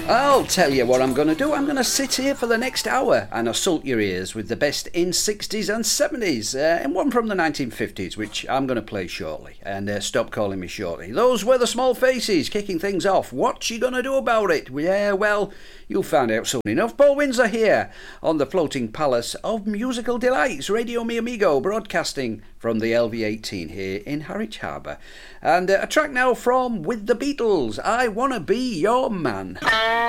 I'll tell you what I'm going to do. I'm going to sit here for the next hour and assault your ears with the best in 60s and 70s, and one from the 1950s, which I'm going to play shortly. And stop calling me shorty. Those were the Small Faces kicking things off. What you going to do about it? Yeah, well, you'll find out soon enough. Paul Windsor here on the floating palace of musical delights, Radio Mi Amigo, broadcasting from the LV18 here in Harwich Harbour. And a track now from With the Beatles, I Wanna Be Your Man.